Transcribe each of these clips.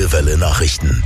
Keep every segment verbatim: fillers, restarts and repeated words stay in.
Neue Welle Nachrichten.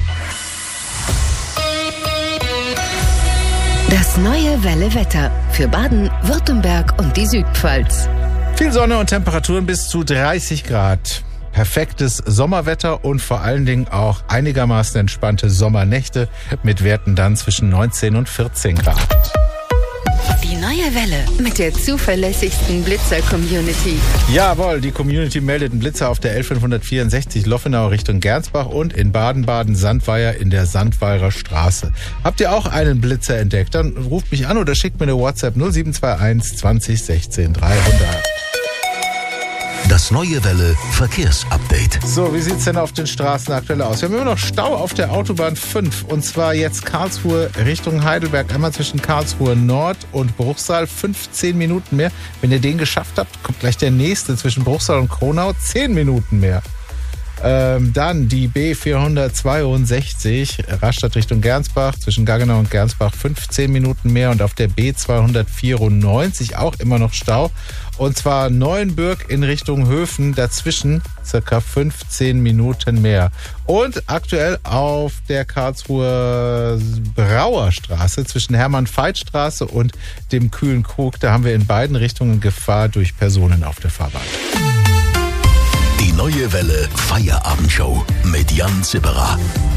Das Neue Welle Wetter für Baden, Württemberg und die Südpfalz. Viel Sonne und Temperaturen bis zu dreißig Grad. Perfektes Sommerwetter und vor allen Dingen auch einigermaßen entspannte Sommernächte mit Werten dann zwischen neunzehn und vierzehn Grad. Die Neue Welle mit der zuverlässigsten Blitzer-Community. Jawohl, die Community meldet einen Blitzer auf der L fünfhundertvierundsechzig Loffenau Richtung Gernsbach und in Baden-Baden-Sandweier in der Sandweiler Straße. Habt ihr auch einen Blitzer entdeckt? Dann ruft mich an oder schickt mir eine WhatsApp null sieben zwei eins zwanzig sechzehn dreihundert. Das Neue Welle Verkehrsupdate. So, wie sieht's denn auf den Straßen aktuell aus? Wir haben immer noch Stau auf der Autobahn fünf und zwar jetzt Karlsruhe Richtung Heidelberg. Einmal zwischen Karlsruhe Nord und Bruchsal, fünfzehn Minuten mehr. Wenn ihr den geschafft habt, kommt gleich der nächste zwischen Bruchsal und Kronau, zehn Minuten mehr. Ähm, dann die B vierhundertzweiundsechzig, Rastatt Richtung Gernsbach, zwischen Gaggenau und Gernsbach fünfzehn Minuten mehr und auf der B zweihundertvierundneunzig auch immer noch Stau. Und zwar Neuenbürg in Richtung Höfen, dazwischen circa fünfzehn Minuten mehr. Und aktuell auf der Karlsruher Brauerstraße zwischen Hermann-Veit-Straße und dem Kühlen Krug, da haben wir in beiden Richtungen Gefahr durch Personen auf der Fahrbahn. Die Neue Welle Feierabendshow mit Jan Zipperer.